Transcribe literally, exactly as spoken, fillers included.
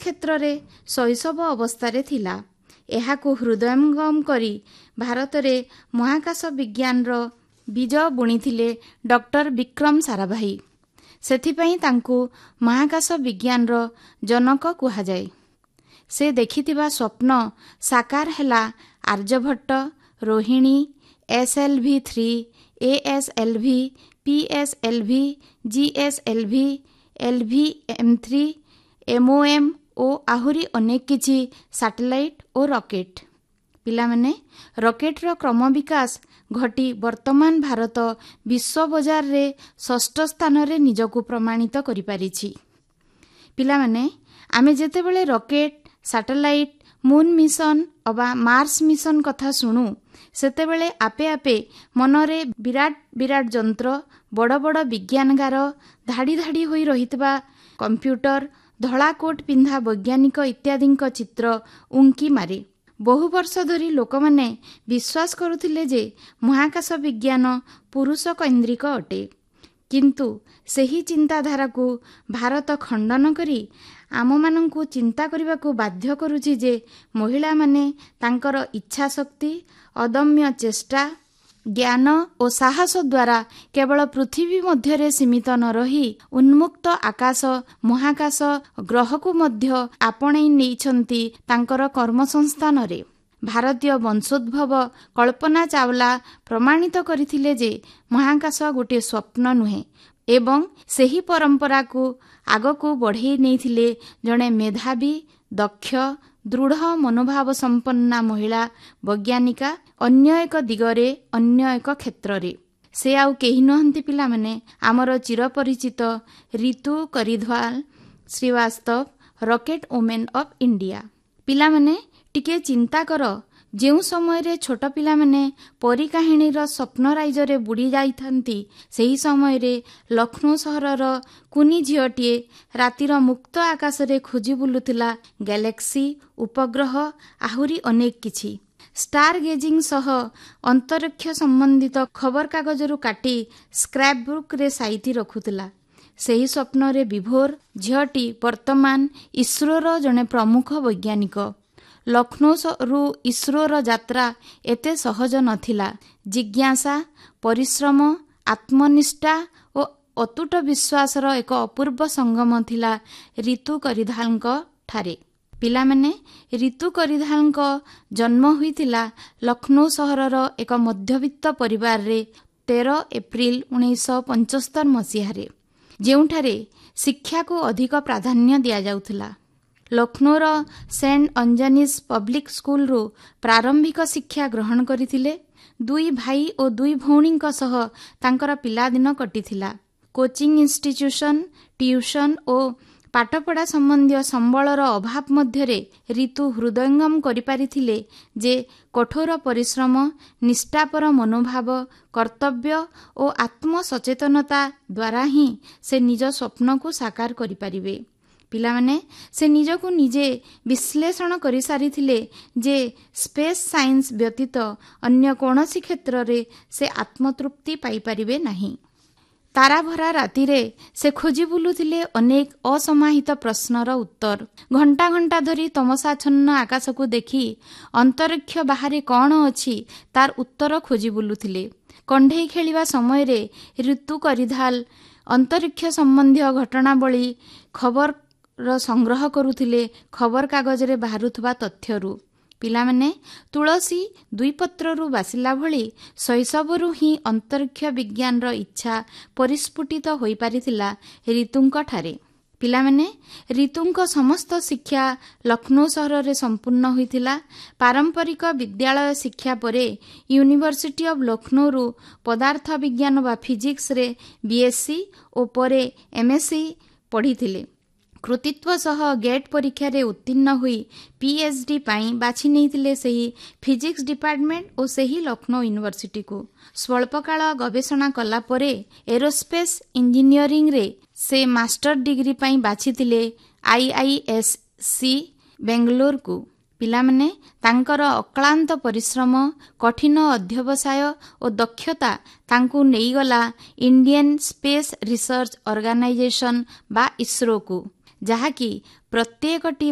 କ୍ଷେତ୍ରରେ ଶୈଶବ ଅବସ୍ଥାରେ ଥିଲା। ଏହାକୁ ହୃଦୟଙ୍ଗମ କରି ଭାରତରେ ମହାକାଶ ବିଜ୍ଞାନର ବୀଜ ବୁଣିଥିଲେ ଡକ୍ଟର ବିକ୍ରମ ସାରାଭାଇ। ସେଥିପାଇଁ ତାଙ୍କୁ ମହାକାଶ ବିଜ୍ଞାନର ଜନକ କୁହାଯାଏ। ସେ ଦେଖିଥିବା ସ୍ୱପ୍ନ ସାକାର ହେଲା Aryabhata, Rohini, S L V three, A S L V, P S L V, G S L V, L V M three, M O M ଓ ଆହୁରି ଅନେକ କିଛି ସାଟେଲାଇଟ୍ ଓ ରକେଟ୍। ପିଲାମାନେ, ରକେଟ୍ର କ୍ରମ ବିକାଶ ଘଟି ବର୍ତ୍ତମାନ ଭାରତ ବିଶ୍ୱ ବଜାରରେ ଷଷ୍ଠ ସ୍ଥାନରେ ନିଜକୁ ପ୍ରମାଣିତ କରିପାରିଛି। ପିଲାମାନେ, ଆମେ ଯେତେବେଳେ ରକେଟ୍, ସାଟେଲାଇଟ୍, ମୁନ୍ ମିଶନ ଅବା ମାର୍ସ ମିଶନ କଥା ଶୁଣୁ, ସେତେବେଳେ ଆପେ ଆପେ ମନରେ ବିରାଟ ବିରାଟ ଯନ୍ତ୍ର, ବଡ଼ ବଡ଼ ବିଜ୍ଞାନଗାର, ଧାଡ଼ି ଧାଡ଼ି ହୋଇ ରହିଥିବା କମ୍ପ୍ୟୁଟର, ଧଳା କୋଟ୍ ପିନ୍ଧା ବୈଜ୍ଞାନିକ ଇତ୍ୟାଦିଙ୍କ ଚିତ୍ର ଉଙ୍କି ମାରେ। ବହୁ ବର୍ଷ ଧରି ଲୋକମାନେ ବିଶ୍ୱାସ କରୁଥିଲେ ଯେ ମହାକାଶ ବିଜ୍ଞାନ ପୁରୁଷ କୈନ୍ଦ୍ରିକ ଅଟେ। କିନ୍ତୁ ସେହି ଚିନ୍ତାଧାରାକୁ ଭାରତ ଖଣ୍ଡନ କରି ଆମମାନଙ୍କୁ ଚିନ୍ତା କରିବାକୁ ବାଧ୍ୟ କରୁଛି ଯେ ମହିଳାମାନେ ତାଙ୍କର ଇଚ୍ଛାଶକ୍ତି, ଅଦମ୍ୟ ଚେଷ୍ଟା, ଜ୍ଞାନ ଓ ସାହସ ଦ୍ୱାରା କେବଳ ପୃଥିବୀ ମଧ୍ୟରେ ସୀମିତ ନ ରହି ଉନ୍ମୁକ୍ତ ଆକାଶ, ମହାକାଶ ଗ୍ରହକୁ ମଧ୍ୟ ଆପଣେଇ ନେଇଛନ୍ତି ତାଙ୍କର କର୍ମସଂସ୍ଥାନରେ। ଭାରତୀୟ ବଂଶୋଦ୍ଭବ କଳ୍ପନା ଚାୱଲା ପ୍ରମାଣିତ କରିଥିଲେ ଯେ ମହାକାଶ ଗୋଟିଏ ସ୍ୱପ୍ନ ନୁହେଁ ଏବଂ ସେହି ପରମ୍ପରାକୁ ଆଗକୁ ବଢ଼େଇ ନେଇଥିଲେ ଜଣେ ମେଧାବୀ, ଦକ୍ଷ, ଦୃଢ଼ ମନୋଭାବ ସମ୍ପନ୍ନା ମହିଳା ବୈଜ୍ଞାନିକା ଅନ୍ୟ ଏକ ଦିଗରେ, ଅନ୍ୟ ଏକ କ୍ଷେତ୍ରରେ। ସେ ଆଉ କେହି ନୁହନ୍ତି ପିଲାମାନେ, ଆମର ଚିରପରିଚିତ Ritu କରିଧ୍ୱାଲ Srivastava, rocket women of India. ପିଲାମାନେ, ଟିକେ ଚିନ୍ତା କର, ଯେଉଁ ସମୟରେ ଛୋଟ ପିଲାମାନେ ପରୀ କାହିଣୀର ସ୍ୱପ୍ନରାଜ୍ୟରେ ବୁଡ଼ି ଯାଇଥାନ୍ତି, ସେହି ସମୟରେ ଲକ୍ଷ୍ନୌ ସହରର କୁନି ଝିଅଟିଏ ରାତିର ମୁକ୍ତ ଆକାଶରେ ଖୋଜି ବୁଲୁଥିଲା ଗ୍ୟାଲେକ୍ସି, ଉପଗ୍ରହ, ଆହୁରି ଅନେକ କିଛି। ଷ୍ଟାର ଗେଜିଂ ସହ ଅନ୍ତରିକ୍ଷ ସମ୍ବନ୍ଧିତ ଖବରକାଗଜରୁ କାଟି ସ୍କ୍ରାପବୁକ୍ରେ ସାଇତି ରଖୁଥିଲା। ସେହି ସ୍ୱପ୍ନରେ ବିଭୋର ଝିଅଟି ବର୍ତ୍ତମାନ ଇସ୍ରୋର ଜଣେ ପ୍ରମୁଖ ବୈଜ୍ଞାନିକ। ଲକ୍ଷ୍ନୌରୁ ଇସ୍ରୋର ଯାତ୍ରା ଏତେ ସହଜ ନଥିଲା। ଜିଜ୍ଞାସା, ପରିଶ୍ରମ, ଆତ୍ମନିଷ୍ଠା ଓ ଅତୁଟ ବିଶ୍ୱାସର ଏକ ଅପୂର୍ବ ସଙ୍ଗମ ଥିଲା ରିତୁ କରିଧ୍ୱାଲଙ୍କ ଠାରେ। ପିଲାମାନେ, ରିତୁ କରିଧ୍ୱାଲଙ୍କ ଜନ୍ମ ହୋଇଥିଲା ଲକ୍ଷ୍ନୌ ସହରର ଏକ ମଧ୍ୟବିତ୍ତ ପରିବାରରେ ତେର ଏପ୍ରିଲ ଉଣେଇଶହ ପଞ୍ଚସ୍ତର ମସିହାରେ, ଯେଉଁଠାରେ ଶିକ୍ଷାକୁ ଅଧିକ ପ୍ରାଧାନ୍ୟ ଦିଆଯାଉଥିଲା। ଲକ୍ଷ୍ନୌର ସେଣ୍ଟ ଅଞ୍ଜନିସ୍ ପବ୍ଲିକ୍ ସ୍କୁଲରୁ ପ୍ରାରମ୍ଭିକ ଶିକ୍ଷା ଗ୍ରହଣ କରିଥିଲେ। ଦୁଇ ଭାଇ ଓ ଦୁଇ ଭଉଣୀଙ୍କ ସହ ତାଙ୍କର ପିଲାଦିନ କଟିଥିଲା। କୋଚିଂ ଇନଷ୍ଟିଚ୍ୟୁସନ, ଟିଉସନ ଓ ପାଠପଢ଼ା ସମ୍ବନ୍ଧୀୟ ସମ୍ବଳର ଅଭାବ ମଧ୍ୟରେ ରିତୁ ହୃଦୟଙ୍ଗମ କରିପାରିଥିଲେ ଯେ କଠୋର ପରିଶ୍ରମ, ନିଷ୍ଠାପର ମନୋଭାବ, କର୍ତ୍ତବ୍ୟ ଓ ଆତ୍ମସଚେତନତା ଦ୍ୱାରା ହିଁ ସେ ନିଜ ସ୍ୱପ୍ନକୁ ସାକାର କରିପାରିବେ। ପିଲାମାନେ, ସେ ନିଜକୁ ନିଜେ ବିଶ୍ଳେଷଣ କରିସାରିଥିଲେ ଯେ ସ୍ପେସ୍ ସାଇନ୍ସ ବ୍ୟତୀତ ଅନ୍ୟ କୌଣସି କ୍ଷେତ୍ରରେ ସେ ଆତ୍ମତୃପ୍ତି ପାଇପାରିବେ ନାହିଁ। ତାରାଭରା ରାତିରେ ସେ ଖୋଜି ବୁଲୁଥିଲେ ଅନେକ ଅସମାହିତ ପ୍ରଶ୍ନର ଉତ୍ତର। ଘଣ୍ଟା ଘଣ୍ଟା ଧରି ତମସାଚ୍ଛନ୍ନ ଆକାଶକୁ ଦେଖି ଅନ୍ତରିକ୍ଷ ବାହାରେ କ'ଣ ଅଛି ତାର ଉତ୍ତର ଖୋଜି ବୁଲୁଥିଲେ। କଣ୍ଢେଇ ଖେଳିବା ସମୟରେ ରିତୁ କରିଧ୍ୱାଲ ଅନ୍ତରିକ୍ଷ ସମ୍ବନ୍ଧୀୟ ଘଟଣାବଳୀ ଖବର ସଂଗ୍ରହ କରୁଥିଲେ ଖବରକାଗଜରେ ବାହାରୁଥିବା ତଥ୍ୟରୁ। ପିଲାମାନେ, ତୁଳସୀ ଦୁଇପତ୍ରରୁ ବାସିଲା ଭଳି ଶୈଶବରୁ ହିଁ ଅନ୍ତରିକ୍ଷ ବିଜ୍ଞାନର ଇଚ୍ଛା ପରିସ୍ଫୁଟିତ ହୋଇପାରିଥିଲା ରିତୁଙ୍କ ଠାରେ। ପିଲାମାନେ, ରିତୁଙ୍କ ସମସ୍ତ ଶିକ୍ଷା ଲକ୍ଷ୍ନୌ ସହରରେ ସମ୍ପୂର୍ଣ୍ଣ ହୋଇଥିଲା। ପାରମ୍ପରିକ ବିଦ୍ୟାଳୟ ଶିକ୍ଷା ପରେ ୟୁନିଭର୍ସିଟି ଅଫ୍ ଲକ୍ଷ୍ନୌରୁ ପଦାର୍ଥ ବିଜ୍ଞାନ ବା ଫିଜିକ୍ସରେ ବି ଏସ୍ ସି ଓ ପରେ ଏମ୍ ଏସ୍ ସି ପଢ଼ିଥିଲେ। କୃତିତ୍ୱ ସହ ଗେଟ୍ ପରୀକ୍ଷାରେ ଉତ୍ତୀର୍ଣ୍ଣ ହୋଇ ପି ଏଚ୍ ଡି ପାଇଁ ବାଛି ନେଇଥିଲେ ସେହି ଫିଜିକ୍ସ ଡିପାର୍ଟମେଣ୍ଟ ଓ ସେହି ଲକ୍ଷ୍ନୌ ୟୁନିଭର୍ସିଟିକୁ। ସ୍ୱଳ୍ପକାଳ ଗବେଷଣା କଲା ପରେ ଏରୋସ୍ପେସ୍ ଇଞ୍ଜିନିୟରିଂରେ ସେ ମାଷ୍ଟର ଡିଗ୍ରୀ ପାଇଁ ବାଛିଥିଲେ ଆଇ ଆଇ ଏସ୍ ସି ବେଙ୍ଗାଲୁରୁକୁ। ପିଲାମାନେ, ତାଙ୍କର ଅକ୍ଳାନ୍ତ ପରିଶ୍ରମ, କଠିନ ଅଧ୍ୟବସାୟ ଓ ଦକ୍ଷତା ତାଙ୍କୁ ନେଇଗଲା ଇଣ୍ଡିଆନ୍ ସ୍ପେସ୍ ରିସର୍ଚ୍ଚ ଅର୍ଗାନାଇଜେସନ ବା ଇସ୍ରୋକୁ, ଯାହାକି ପ୍ରତ୍ୟେକଟି